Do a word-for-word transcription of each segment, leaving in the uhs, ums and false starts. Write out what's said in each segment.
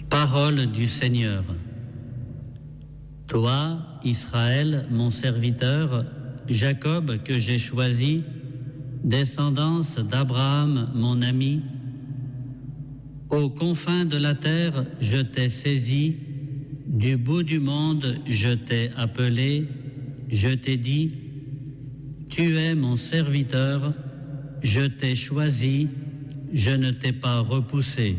Parole du Seigneur. Toi, Israël, mon serviteur, Jacob que j'ai choisi, descendance d'Abraham, mon ami, aux confins de la terre, je t'ai saisi, du bout du monde, je t'ai appelé, je t'ai dit, tu es mon serviteur, je t'ai choisi, je ne t'ai pas repoussé.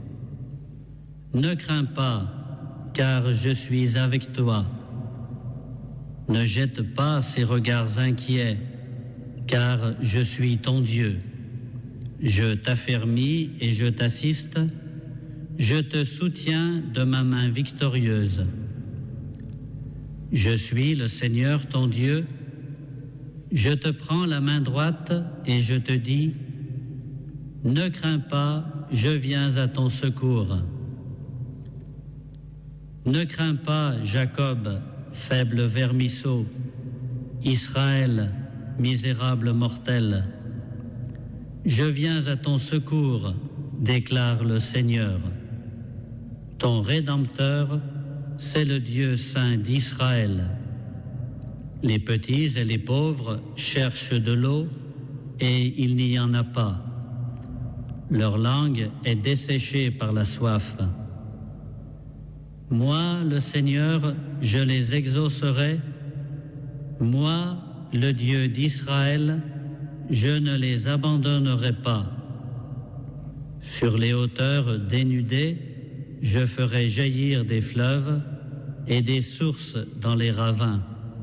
Ne crains pas, car je suis avec toi. Ne jette pas ces regards inquiets, car je suis ton Dieu. Je t'affermis et je t'assiste, je te soutiens de ma main victorieuse. Je suis le Seigneur ton Dieu, je te prends la main droite et je te dis, ne crains pas, je viens à ton secours. Ne crains pas, Jacob, faible vermisseau, Israël, misérable mortel. Je viens à ton secours, déclare le Seigneur. Ton Rédempteur, c'est le Dieu saint d'Israël. Les petits et les pauvres cherchent de l'eau et il n'y en a pas. Leur langue est desséchée par la soif. Moi, le Seigneur, je les exaucerai. Moi, le Dieu d'Israël, je ne les abandonnerai pas. Sur les hauteurs dénudées, je ferai jaillir des fleuves et des sources dans les ravins.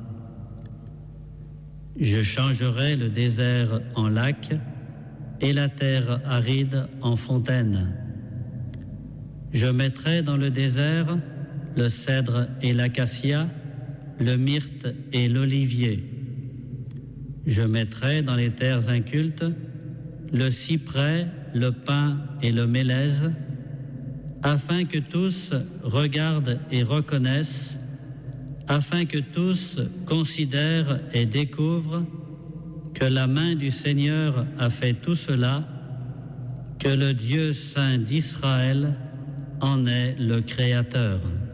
Je changerai le désert en lac et la terre aride en fontaine. Je mettrai dans le désert le cèdre et l'acacia, le myrte et l'olivier. Je mettrai dans les terres incultes le cyprès, le pin et le mélèze, afin que tous regardent et reconnaissent, afin que tous considèrent et découvrent que la main du Seigneur a fait tout cela, que le Dieu saint d'Israël en est le Créateur.